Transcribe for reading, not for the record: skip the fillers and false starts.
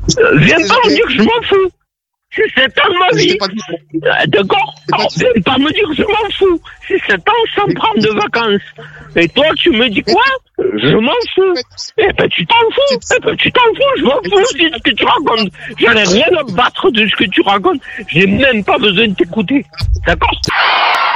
Viens pas me dire que je m'en fous. C'est 7 ans de ma vie. D'accord? Alors, viens pas me dire que je m'en fous. C'est 7 ans sans prendre de vacances. Et toi, tu me dis quoi? Je m'en fous. Eh ben, tu t'en fous. Eh ben, tu t'en fous. Je m'en fous de ce que tu racontes. J'en ai rien à battre de ce que tu racontes. J'ai même pas besoin de t'écouter. D'accord?